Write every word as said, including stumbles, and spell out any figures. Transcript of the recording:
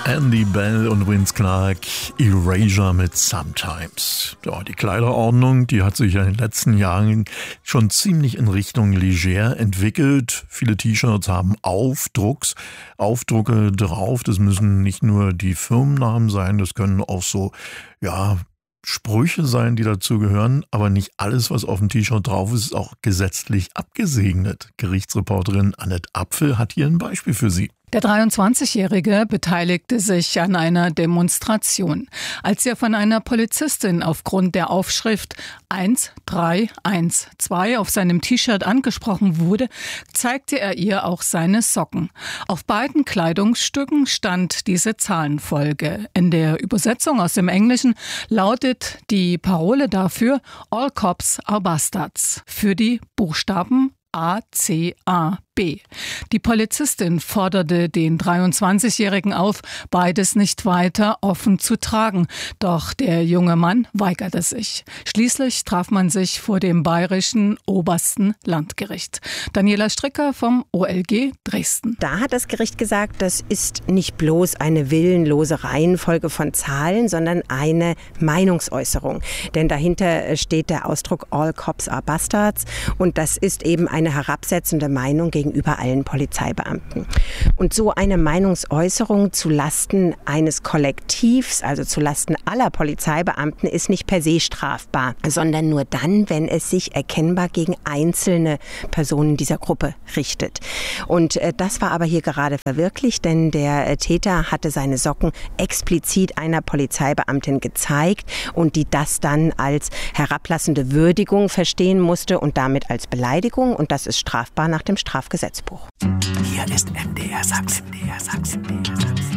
Andy Bell und Vince Clarke, Erasure mit Sometimes. Ja, die Kleiderordnung, die hat sich ja in den letzten Jahren schon ziemlich in Richtung leger entwickelt. Viele T-Shirts haben Aufdrucks, Aufdrucke drauf. Das müssen nicht nur die Firmennamen sein, das können auch so, ja, Sprüche sein, die dazu gehören, aber nicht alles, was auf dem T-Shirt drauf ist, ist auch gesetzlich abgesegnet. Gerichtsreporterin Annette Apfel hat hier ein Beispiel für Sie. Der dreiundzwanzigjährige beteiligte sich an einer Demonstration. Als er von einer Polizistin aufgrund der Aufschrift eins drei eins zwei auf seinem T-Shirt angesprochen wurde, zeigte er ihr auch seine Socken. Auf beiden Kleidungsstücken stand diese Zahlenfolge. In der Übersetzung aus dem Englischen lautet die Parole dafür All Cops are Bastards. Für die Buchstaben A C A B. Die Polizistin forderte den dreiundzwanzigjährigen auf, beides nicht weiter offen zu tragen. Doch der junge Mann weigerte sich. Schließlich traf man sich vor dem Bayerischen Obersten Landgericht. Daniela Stricker vom O L G Dresden. Da hat das Gericht gesagt, das ist nicht bloß eine willenlose Reihenfolge von Zahlen, sondern eine Meinungsäußerung. Denn dahinter steht der Ausdruck All Cops are Bastards und das ist eben eine herabsetzende Meinung gegen gegenüber allen Polizeibeamten. Und so eine Meinungsäußerung zu Lasten eines Kollektivs, also zu Lasten aller Polizeibeamten, ist nicht per se strafbar, sondern nur dann, wenn es sich erkennbar gegen einzelne Personen dieser Gruppe richtet. Und äh, das war aber hier gerade verwirklicht, denn der äh, Täter hatte seine Socken explizit einer Polizeibeamtin gezeigt und die das dann als herablassende Würdigung verstehen musste und damit als Beleidigung, und das ist strafbar nach dem Strafgesetzbuch. Hier ist M D R Sachsen. M D R Sachsen.